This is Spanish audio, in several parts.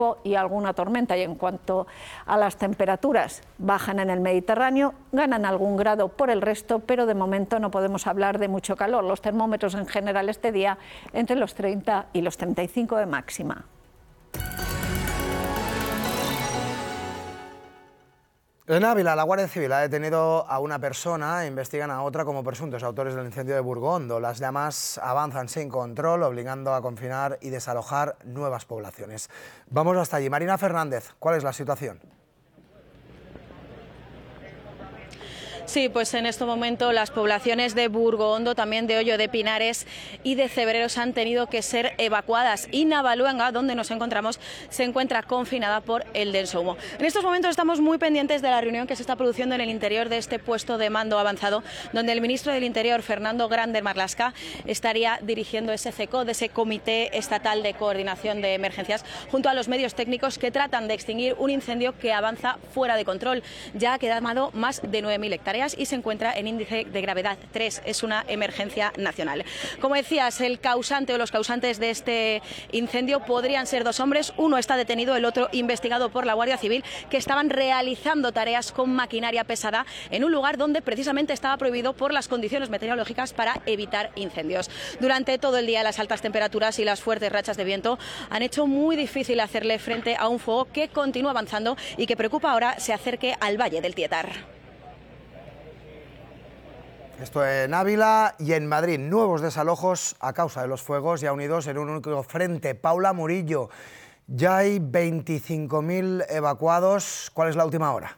y alguna tormenta, y en cuanto a las temperaturas, bajan en el Mediterráneo, ganan algún grado por el resto, pero de momento no podemos hablar de mucho calor. Los termómetros en general este día entre los 30 y los 35 de máxima. En Ávila, la Guardia Civil ha detenido a una persona e investigan a otra como presuntos autores del incendio de Burgondo. Las llamas avanzan sin control, obligando a confinar y desalojar nuevas poblaciones. Vamos hasta allí. Marina Fernández, ¿cuál es la situación? Sí, pues en este momento las poblaciones de Burgondo, también de Hoyo de Pinares y de Cebreros han tenido que ser evacuadas, y Navaluenga, donde nos encontramos, se encuentra confinada por el denso humo. En estos momentos estamos muy pendientes de la reunión que se está produciendo en el interior de este puesto de mando avanzado, donde el ministro del Interior, Fernando Grande Marlaska, estaría dirigiendo ese CECOD, ese Comité Estatal de Coordinación de Emergencias, junto a los medios técnicos que tratan de extinguir un incendio que avanza fuera de control. Ya ha quemado más de 9.000 hectáreas y se encuentra en índice de gravedad 3. Es una emergencia nacional. Como decías, el causante o los causantes de este incendio podrían ser dos hombres. Uno está detenido, el otro investigado por la Guardia Civil, que estaban realizando tareas con maquinaria pesada en un lugar donde precisamente estaba prohibido por las condiciones meteorológicas para evitar incendios. Durante todo el día, las altas temperaturas y las fuertes rachas de viento han hecho muy difícil hacerle frente a un fuego que continúa avanzando y que preocupa ahora se acerque al Valle del Tietar. Esto en Ávila y en Madrid. Nuevos desalojos a causa de los fuegos ya unidos en un único frente. Paula Murillo, ya hay 25.000 evacuados. ¿Cuál es la última hora?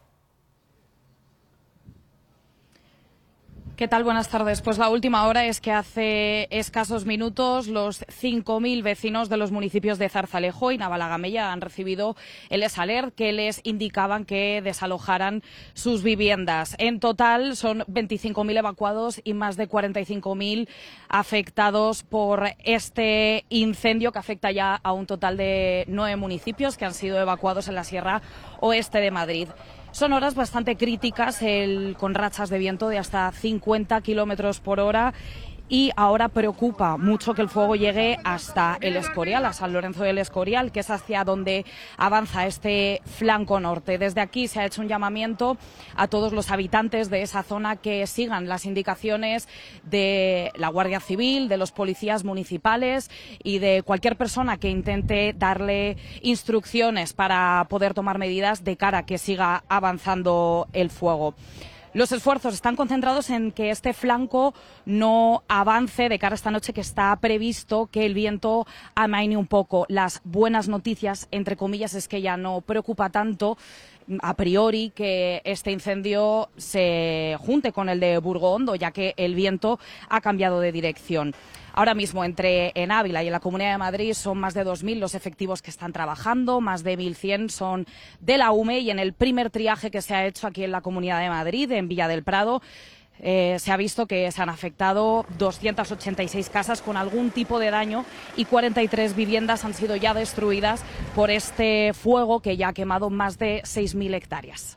¿Qué tal? Buenas tardes. Pues la última hora es que hace escasos minutos los 5.000 vecinos de los municipios de Zarzalejo y Navalagamella han recibido el ESALER que les indicaban que desalojaran sus viviendas. En total son 25.000 evacuados y más de 45.000 afectados por este incendio que afecta ya a un total de 9 municipios que han sido evacuados en la Sierra Oeste de Madrid. Son horas bastante críticas, con rachas de viento de hasta 50 kilómetros por hora. Y ahora preocupa mucho que el fuego llegue hasta el Escorial, a San Lorenzo del Escorial, que es hacia donde avanza este flanco norte. Desde aquí se ha hecho un llamamiento a todos los habitantes de esa zona que sigan las indicaciones de la Guardia Civil, de los policías municipales y de cualquier persona que intente darle instrucciones para poder tomar medidas de cara a que siga avanzando el fuego. Los esfuerzos están concentrados en que este flanco no avance de cara a esta noche, que está previsto que el viento amaine un poco. Las buenas noticias, entre comillas, es que ya no preocupa tanto a priori que este incendio se junte con el de Burgondo, ya que el viento ha cambiado de dirección. Ahora mismo en Ávila y en la Comunidad de Madrid son más de 2.000 los efectivos que están trabajando, más de 1.100 son de la UME, y en el primer triaje que se ha hecho aquí en la Comunidad de Madrid, en Villa del Prado, se ha visto que se han afectado 286 casas con algún tipo de daño y 43 viviendas han sido ya destruidas por este fuego que ya ha quemado más de 6.000 hectáreas.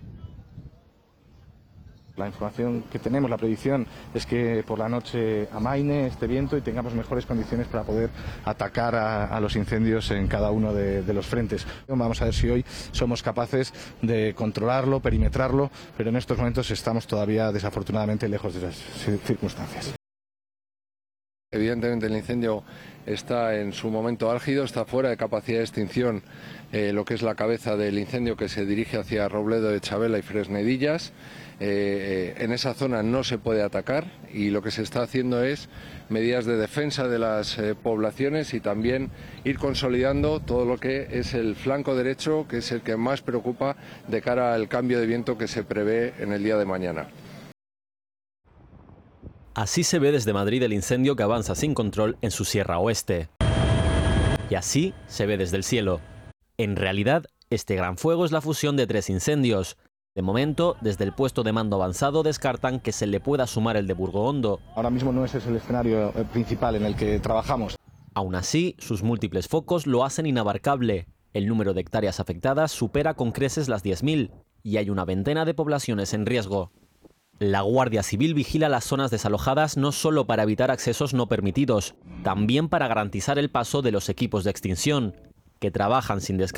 La información que tenemos, la predicción, es que por la noche amaine este viento y tengamos mejores condiciones para poder atacar a los incendios en cada uno de los frentes. Vamos a ver si hoy somos capaces de controlarlo, perimetrarlo, pero en estos momentos estamos todavía desafortunadamente lejos de esas circunstancias. Evidentemente el incendio está en su momento álgido, está fuera de capacidad de extinción lo que es la cabeza del incendio que se dirige hacia Robledo de Chabela y Fresnedillas. En esa zona no se puede atacar y lo que se está haciendo es medidas de defensa de las poblaciones y también ir consolidando todo lo que es el flanco derecho, que es el que más preocupa de cara al cambio de viento que se prevé en el día de mañana. Así se ve desde Madrid el incendio que avanza sin control en su Sierra Oeste. Y así se ve desde el cielo. En realidad, este gran fuego es la fusión de 3 incendios. De momento, desde el puesto de mando avanzado descartan que se le pueda sumar el de Burgondo. Ahora mismo no ese es el escenario principal en el que trabajamos. Aún así, sus múltiples focos lo hacen inabarcable. El número de hectáreas afectadas supera con creces las 10.000 y hay una veintena de poblaciones en riesgo. La Guardia Civil vigila las zonas desalojadas no solo para evitar accesos no permitidos, también para garantizar el paso de los equipos de extinción. que trabajan sin descanso